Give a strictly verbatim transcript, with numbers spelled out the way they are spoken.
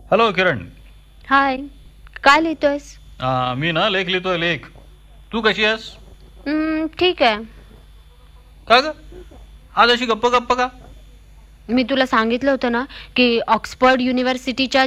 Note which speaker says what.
Speaker 1: Hello किरण.
Speaker 2: हाय. काय लिहितोयस?
Speaker 1: आ, मी ना लेख लिहितोय लेख. तू कशी आहेस?
Speaker 2: हम्म, ठीक आहे.
Speaker 1: का ग आज अशी गप्प गप्प का?
Speaker 2: मी तुला सांगितलं होतं ना की ऑक्सफर्ड युनिव्हर्सिटीच्या